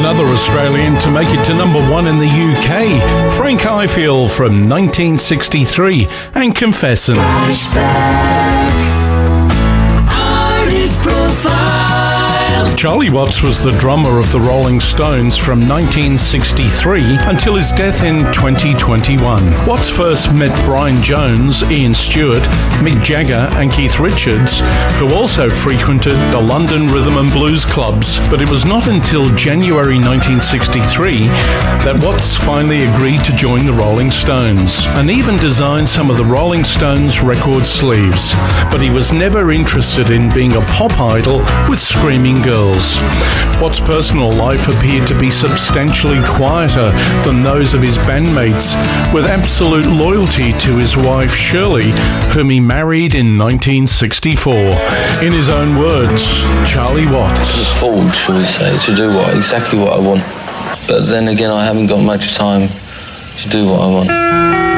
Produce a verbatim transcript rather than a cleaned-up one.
another Australian to make it to number one in the U K, Frank Ifield from nineteen sixty-three, and Confessin'. Artist Profile. Charlie Watts was the drummer of the Rolling Stones from nineteen sixty-three until his death in twenty twenty-one. Watts first met Brian Jones, Ian Stewart, Mick Jagger and Keith Richards, who also frequented the London Rhythm and Blues clubs. But it was not until January nineteen sixty-three that Watts finally agreed to join the Rolling Stones, and even designed some of the Rolling Stones record sleeves. But he was never interested in being a pop idol with screaming girls. Watts' personal life appeared to be substantially quieter than those of his bandmates, with absolute loyalty to his wife Shirley, whom he married in nineteen sixty-four. In his own words, Charlie Watts. I'm forward, shall we say, to do what exactly what I want. But then again, I haven't got much time to do what I want.